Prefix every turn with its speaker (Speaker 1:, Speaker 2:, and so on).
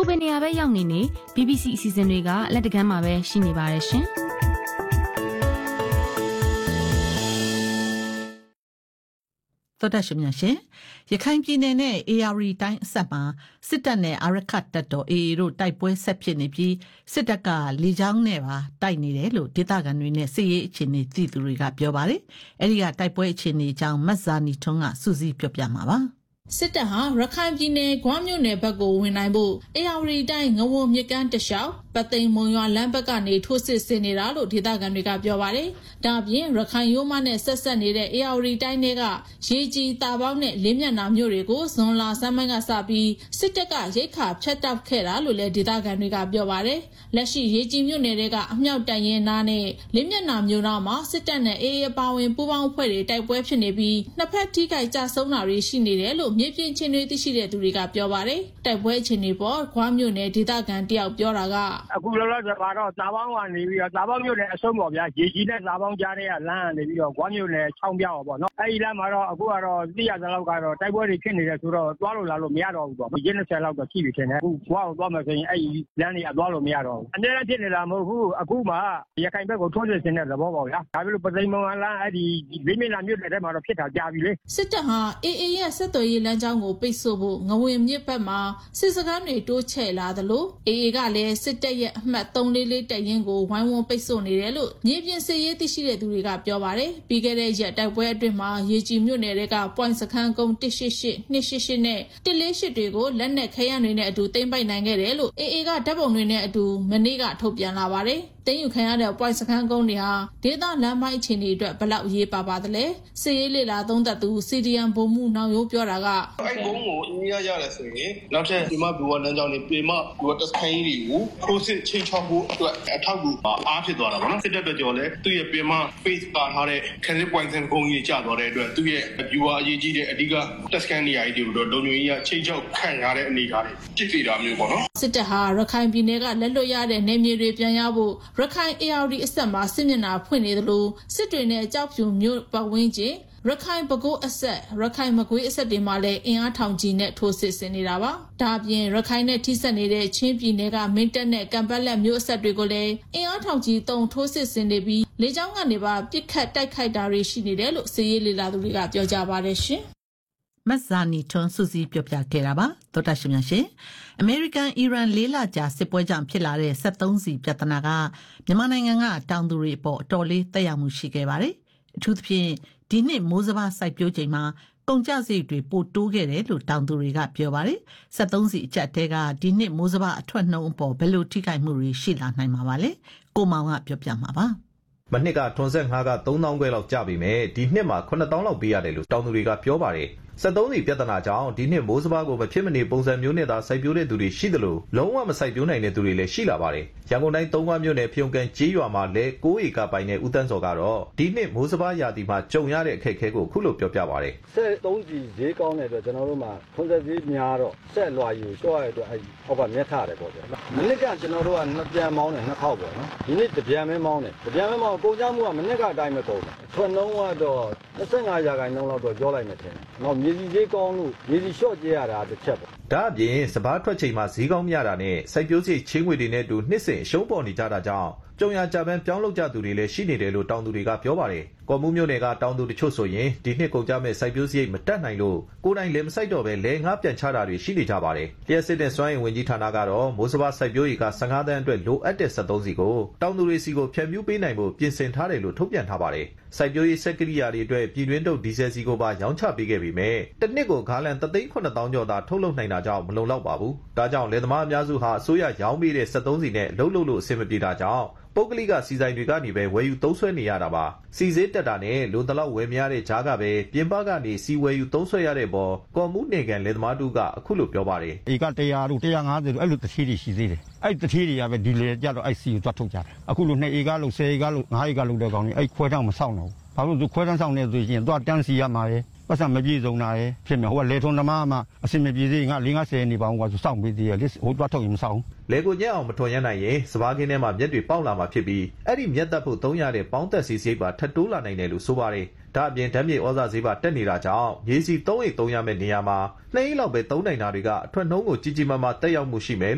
Speaker 1: ခုပဲနေရာပဲရောက်နေနေ BBC အစီအစဉ်တွေကလက်တကမ်းမှာပဲရှိနေပါတယ်ရှင်
Speaker 2: တော်တော်ရှင်များရှင်ရခိုင်ပြည်နယ်နဲ့ AR တိုင်းအဆက်မှာစစ်တပ်နဲ့အာရခတ်တပ်တော် AA တို့တိုက်ပွဲဆက်ဖြစ်နေပြီးစစ်တပ်ကလေကြောင်းနဲ့ပါတိုက်နေတယ်လို့ဒေသခံတွေနဲ့စစ်ရေးအခြေအနေသိသူတွေကပြောပါတယ်။အဲဒီကတိုက်ပွဲအခြေအနေအကြောင်းမတ်ဇာနီထွန်းကစူးစီးပြောပြမှာပါ။
Speaker 3: စစ်တပ်ဟာရခိုင်ပြည်နယ်ဂွမ်းမြို့နယ်ဘက်ကိုဝင်နိုင်ဖို့ AR တိုင်းငဝုံမြစ်ကမ်းတလျှောက်ပတ်သိမ်မုံရွာလမ်းဘက်ကနေထိုးစစ်ဆင်နေတာလို့ဒေသခံတွေကပြောပါတယ်။ဒါအပြင်ရခိုင်ရိုးမနဲ့ဆက်ဆက်နေတဲ့ AR တိုင်းတွေကရေကြီးတာပေါင်းနဲ့လင်းမျက်နှာမြို့တွေကိုဇွန်လဆန်းပိုင်းကစပြီးစစ်တပ်ကရိတ်ခါဖျက်တောက်ခဲ့တာလို့လည်းဒေသခံတွေကပြောပါတယ်။လက်ရှိရေကြီးမြို့နယ်တွေကအမြောက်တန်ရင်နားနဲ့လင်းမျက်နှာမြို့နားမှာစစ်တပ်နဲ့ AA အပါဝင်ပူးပေါင်းအဖွဲ့တွေတိုက်ပွဲဖြစ်နေပြီးနှစ်ဖက်ထိခိုက်ကြဆုံးတာတွေရှိနေတယ်လို့မြေပြင်ချင်းတွေသိရှိတဲ့သူတွေကပြောပါတယ်။တိုက်ပွဲအခြေအနေပေါ်ဂွမ်းမြို့နယ်ဒေသခံတယောက်ပြောတာက
Speaker 4: အခုလောလောဆယ်ကတော့တာပေါင်းကနေပြီးတော့တာပေါင်းမြို့နယ်အဆုံးပေါ့ဗျာရေကြီးတဲ့တာပေါင်းကြားတဲ့လမ်းကနေပြီးတော့ဂွမ်းမြို့နယ်ချောင်းပြောက်ပေါ့နော်အဲဒီလမ်းမှာတော့အခုကတော့သိရသလောက်ကတော့တိုက်ပွဲတွေဖြစ်နေတယ်ဆိုတော့သွားလို့လာလို့မရတော့ဘူးပေါ့ရင်း20လောက်တော့ရှိပြီထင်တယ်အခုဘွားကိုသွားမယ်ဆိုရင်အဲဒီလမ်းတွေကသွားလို့မရတော့ဘူးအများကြီးဖြစ်နေတာမဟုတ်ဘူးအခုမှရခိုင်ဘက်ကိုထိုးစစ်ဆင်တဲ့သဘောပေါ့ဗျာဒါပြီးလို့ပသိမ်မုံလမ်းအဲဒီလေးမြင့်လာမြို့နယ်ထဲမှာတော့ဖြစ်တာကြာပြီလေ
Speaker 3: စစ်တပ်ဟာ AA ရဲ့စစ်တော်ရေးလမ်းကြောင်းကိုပိတ်ဆို့ဖို့ငဝင်မြစ်ဘက်မှာစစ်စခန်းတွေတိုးချဲ့လာသလို AA ကလည်းစစ်တပ်ရဲ့အမှတ်344တပ်ရင်းကိုဝိုင်းဝန်းပိတ်ဆို့နေတယ်လို့မြေပြင်စစ်ရေးသိရှိတဲ့သူတွေကပြောပါတယ်။ပြီးခဲ့တဲ့ရက်တိုက်ပွဲအတွင်းမှာရေကြီးမြို့နယ်တွေကပွိုင်စခန်းကုန်း188 288နဲ့148တွေကိုလက်နက်ခဲယမ်းတွေနဲ့အတူသိမ်းပိုက်နိုင်ခဲ့တယ်လို့ AA ကဓာတ်ပုံတွေနဲ့အတူမနေ့ကထုတ်ပြန်လာပါတယ်။သိမ်းယူခံရတဲ့ပွိုင်စခန်းကုန်းတွေဟာဒေသလမ်းပိုင်းအခြေအနေအတွက်ဘလောက်ရေးပါသလဲစစ်ရေးလေလာသုံးသပ်သူ CDM ဗိုလ်မှူးနောင်ရိုးပြောတာက
Speaker 5: အဲ့ကုန်းကိုအင်းရရတယ်ဆိုရင်နောက်ထပ်ဒီမှာဘူဝလမ်းကြောင်းနေပြေမဘူဝတက်စခိုင်းတွေကိုခိုးစစ်ချင်းချောက်ဖို့အတွက်အထောက်အကူအားဖြစ်သွားတာပေါ့နော်စစ်တပ်အတွက်ကြော်လဲသူ့ရဲ့ပြေမ face ပါထားတဲ့ခရစ်ပွိုင်စင်ကုန်းကြီးကျသွားတဲ့အတွက်သူ့ရဲ့ viewer အရေးကြီးတဲ့အဓိကတက်စကန်နေရာကြီးတွေတော့လုံခြုံရေးကချင်းချောက်ခံရတဲ့အနေအထားတွေဖြစ်စီတာမျိုးပေါ့နော်
Speaker 3: စစ်တပ်ဟာရခိုင်ပြည်နယ်ကလက်လွတ်ရတဲ့နေမြေတွေပြန်ရဖို့ရခိုင် AR အဆက်မှာစစ်မျက်နှာဖွင့်နေသလိုစစ်တွေနဲ့ကြောက်ဖြူမြို့ပတ်ဝန်းကျင်ရခိုင်ပဲခူးအဆက်ရခိုင်မကွေးအဆက်တွေမှာလည်းအင်အားထောင်ကြီးနဲ့ထိုးစစ်ဆင်နေတာပါ။ဒါအပြင်ရခိုင်နဲ့ထိစပ်နေတဲ့ချင်းပြည်နယ်ကမင်းတပ်နဲ့ကံပတ်လက်မြို့အဆက်တွေကိုလည်းအင်အားထောင်ကြီးတုံထိုးစစ်ဆင်နေပြီးလေကြောင်းကနေပါပစ်ခတ်တိုက်ခိုက်တာတွေရှိနေတယ်လို့စစ်ရေးလေလာသူတွေကပြောကြပါတယ်ရှင်
Speaker 2: ။မတ်ဇာနီထွန်းစူးစီးပြောပြခဲ့တာပါတော်တာရှင်များရှင်အမေရိကန်အီရန်၄လကြာစစ်ပွဲကြောင့်ဖြစ်လာတဲ့73စီပြဿနာကမြန်မာနိုင်ငံကတောင်သူတွေအပေါ်အတော်လေးသက်ရောက်မှုရှိခဲ့ပါတယ်အထူးသဖြင့်ဒီနှစ်မိုးစဘာစိုက်ပျိုးချိန်မှာကုန်ကျစရိတ်တွေပိုတိုးခဲ့တယ်လို့တောင်သူတွေကပြောပါတယ်73စီအကျပ်တဲကဒီနှစ်မိုးစဘာအထွက်နှုန်းအပေါ်ဘယ်လိုထိခိုက်မှုတွေရှိလာနိုင်မှာပါလဲကိုမောင်ကပြောပြမှာပါ
Speaker 6: မနှစ်ကထွန်ဆက်5က3000ခွဲလောက်ကျပြီမဲ့ဒီနှစ်မှာ9000လောက်ပေးရတယ်လို့တောင်သူတွေကပြောပါတယ်73စီပြဿနာကြောင့်ဒီနှစ်မိုးစဘာကိုမဖြစ်မနေပုံစံမျိုးနဲ့သာစိုက်ပျိုးတဲ့သူတွေရှိသလိုလုံးဝမစိုက်ပျိုးနိုင်တဲ့သူတွေလည်းရှိလာပါတယ်ရန်ကုန်တိုင်းသုံးခွမြို့နယ်ဖျုံကန်ကျေးရွာမှာလဲ9ဧကပိုင်တဲ့ဦးတန်းစော်ကတော့ဒီနှစ်မိုးစဘာရာသီမှာကြုံရတဲ့အခက်အခဲကိုခုလိုပြောပြပါတယ်
Speaker 7: 73စီဈေးကောင်းတဲ့အတွက်ကျွန်တော်တို့မှာထွန်ဆက်ဈေးများတော့ဆက်လွှာယူလျှော့ရတဲ့အတွက်အဲ့ဟောက်ကမြက်ထတယ်ပေါ့ဗျာမနစ်ကကျွန်တော်တို့ကနှစ်ပြန်မောင်းတယ်နှစ်ခေါက်ပေါ့နော်ဒီနေ့တစ်ပြန်ပဲမောင်းတယ်တစ်ပြန်ပဲမောင်းကုန်ကြမှုကမနစ်ကအတိုင်းပဲကုန်တယ်ထွန်နှုံးကတော့25ရာခိုင်နှုန်းလောက်တော့ပြောလိုက်မယ်ထင်တယ်နောက်မြေစီဈေးကောင်းလို့မြေစီလျှော့ကျရတာတစ်ချက်ပေါ့
Speaker 6: ဒါအပြင်စဘာထွက်ချိန်မှာဈေးကောင်းမြတာနဲ့စိုက်ပျိုးစိတ်ချင်းငွေတွေနဲ့တူနှစ်စဉ်အရှုံးပေါ်နေကြတာကြောင့်ကြုံရကြပန်းပြောင်းလုပ်ကြသူတွေလည်းရှိနေတယ်လို့တောင်သူတွေကပြောပါတယ်ကော်မှုမြို့နယ်ကတောင်သူတချို့ဆိုရင်ဒီနှစ်ကုန်ကြမဲ့စိုက်ပျိုးစရိတ်မတက်နိုင်လို့ကိုယ်တိုင်လည်းမစိုက်တော့ပဲလဲငါးပြန်ချတာတွေရှိနေကြပါတယ်လျှက်စစ်တဲ့စွမ်းအင်ဝင်ကြီးဌာနကတော့မိုးစဘာစိုက်ပျိုးရေးက15တန်းအတွက်လိုအပ်တဲ့73စီကိုတောင်သူတွေစီကိုဖြန့်ဖြူးပေးနိုင်ဖို့ပြင်ဆင်ထားတယ်လို့ထုတ်ပြန်ထားပါတယ်စိုက်ပျိုးရေးစက်ကိရိယာတွေအတွက်ပြည်တွင်းထုတ်ဒီဇယ်စီကိုပါရောင်းချပေးခဲ့ပြီးမြဲတစ်နှစ်ကိုဂါလန်3,900,000ကျော်သာထုတ်လုပ်နိုင်တာကြောင့်မလုံလောက်ပါဘူးဒါကြောင့်လယ်သမားအများစုဟာအစိုးရရောင်းပေးတဲ့73စီနဲ့အလုပ်လုပ်လို့အဆင်မပြေတာကြောင့်ပုဂ္ဂလိကစီဆိုင်တွေကနေပဲဝယ်ယူသုံးစွဲနေရတာပါစီစေးတက်တာနဲ့လိုတလောက်ဝယ်မရတဲ့ကြားကပဲပြင်ပကနေစီဝယ်ယူသုံးစွဲရတဲ့ပေါ်ကော်မှုနေကန်လယ်သမားတို့ကအခုလိုပြောပါတယ်
Speaker 7: ဧက100တို့150တို့အဲ့လိုတတိတွေရှိသေးတယ်အဲ့တတိတွေကပဲဒီလေကြတော့အဲ့စီကိုသွားထုတ်ကြတယ်အခုလို2ဧကလို့10ဧကလို့5ဧကလို့တဲ့ကောင်တွေအဲ့ခွဲတောင်မဆောက်တော့ဘူးဘာလို့သူခွဲတန်းဆောင်နေဆိုရင်သွားတန်းစီရမှာလေပတ်စံမပြေဆုံးတာလေဖြစ်မယ်ဟိုကလေထုံသမားမှအစင်မပြေသေးငါ50နေပါအောင်ကွာသူစောင့်ပေးသေးရလေဟိုတွားထုတ်ရင်မဆောက်
Speaker 6: လေကိုညက်အောင်မထွန်ရနိုင်ရင်စဘာကင်းထဲမှာမြက်တွေပေါက်လာမှာဖြစ်ပြီးအဲ့ဒီမြက်တက်ဖို့သုံးရတဲ့ပေါင်းသက်စီစိတ်ပါထပ်တိုးလာနိုင်တယ်လို့ဆိုပါတယ်ဒါအပြင်ဓာတ်မြေဩဇာဈေးပါတက်နေတာကြောင့်မြေစီ3အိတ်3ရမယ့်နေရာမှာ2အိတ်လောက်ပဲသုံးနိုင်တာတွေကအထွက်နှုံးကိုကြီးကြီးမားမားတက်ရောက်မှုရှိမယ်